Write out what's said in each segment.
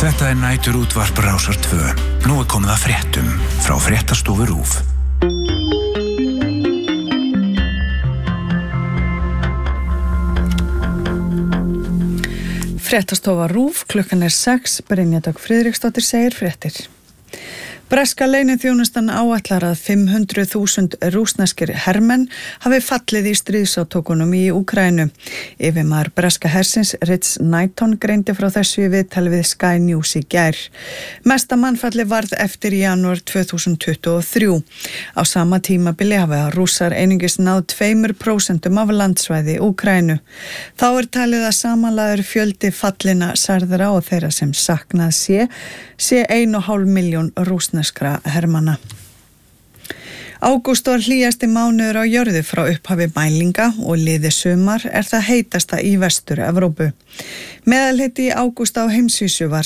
Þetta næturútvarp Rásar 2. Nú komið að fréttum frá fréttastofu RÚV. Fréttastofa RÚV, klukkan 6, Brynja Dögg Friðriksdóttir segir fréttir. Breska leyniþjónustan áætlar að 500.000 rússneskir hermenn hafi fallið í stríðsátökunum í Úkraínu. Yfirmaður breska hersins Rich Knighton greindi frá þessu í viðtali við Sky News í gær. Mesta mannfalli varð eftir í janúar 2023. Á sama tímabili hafa rússar einungis náð 2% af landsvæði Úkraínu. Þá talið að samanlagður fjöldi fallinna særðra og þeirra sem saknað sé 1,5 milljón rússneskra hermanna. Ágúst var hlýjasti mánuður á jörðu frá upphafi mælinga og liðið sumar það heitasta í Vestur-Evrópu. Meðalhiti í ágúst á heimsvísu var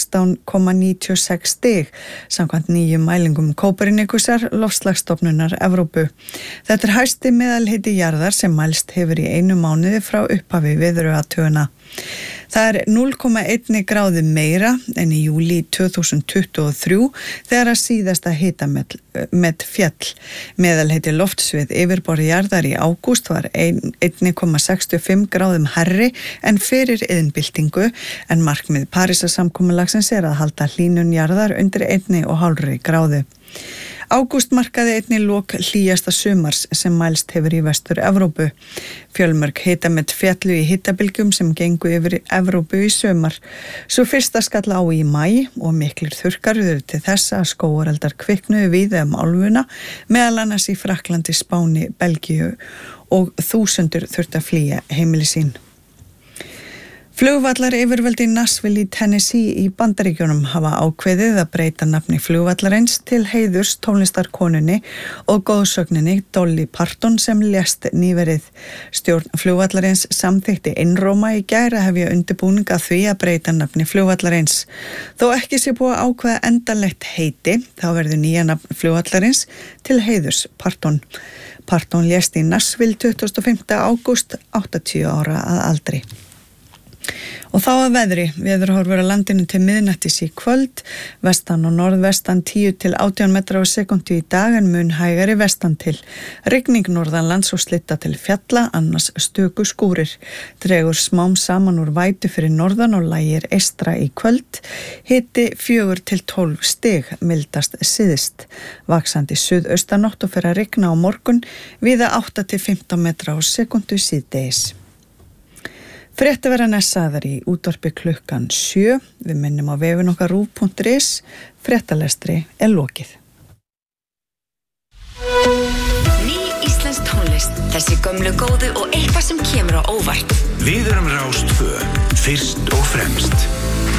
16,96 stig samkvæmt nýjum mælingum Kópernikusar loftslagsstofnunar Evrópu. Þetta hæsti meðalhiti jarðar sem mælst hefur í einu mánuði frá upphafi veðurathugunar. Það 0,1 gráðu meira en í júlí 2023 þegar að síðasta hitamet fjall. Meðalhiti loftsvið yfirborði jarðar í ágúst var 1,65 gráðum hærri en fyrir iðnbyltingu en markmið Parísarsamkomulagsins að halda hlýnun jarðar undir 1,5 gráðu. Ágúst markaði einnig lok hlýjasta sumars sem mælst hefur í Vestur-Evrópu. Fjölmörg hitamet fjallu í hitabylgjum sem gengu yfir Evrópu í sumar. Svo fyrsta skall á í maí og miklir þurrkar urðu til þess að skógareldar kviknuðu víða álfuna, meðal annars í Frakklandi, Spáni, Belgíu og þúsundur þurftu að flýja heimili sín. Flugvallar yfirvöld í Nashville í Tennessee í Bandaríkjunum hafa ákveðið að breyta nafni flugvallarins til heiðurs tónlistarkonunni og góðsögninni Dolly Parton sem lést nýverið. Stjórn flugvallarins samþykkti einróma í gær að hefja undirbúning að því að breyta nafni flugvallarins. Þó ekki sé búið að ákveða endanlegt heiti, þá verður nýja nafn flugvallarins til heiðurs Parton. Parton lést í Nashville 25. ágúst, 80 ára að aldri. Og þá að veðri, veðurhorfur á landinu til miðnættis í kvöld, vestan og norðvestan 10 til 18 metra á sekúndu í dag en mun hægari vestan til. Rigning norðanlands og slitta til fjalla, annars stöku skúrir. Dregur smám saman úr vætu fyrir norðan og lægir eystra í kvöld. Hiti 4 til 12 stig, mildast syðst. Vaxandi suðaustanátt og fer að rigna á morgun, víða 8 til 15 metra á sekúndu síðdegis. Frétti verða næssaðar í útvarpi klukkan 7. Við minnum á vefinn okkar rúv.is. Fréttalestri lokið. Ný íslensk tónlist, þessi gömlu góðu og eitthvað sem kemur á óvart. Við erum Rás 2, fyrst og fremst.